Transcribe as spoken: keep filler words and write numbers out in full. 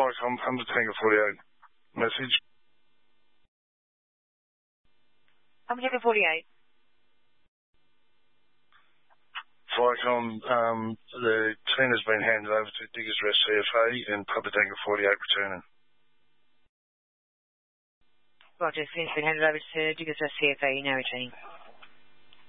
Vicom, Papa Tango forty-eight. Message. Papa Tango forty-eight. Vicom, um, the team has been handed over to Diggers Rest C F A and Papa Tango forty-eight returning. Roger, team's been handed over to Diggers Rest C F A, now returning.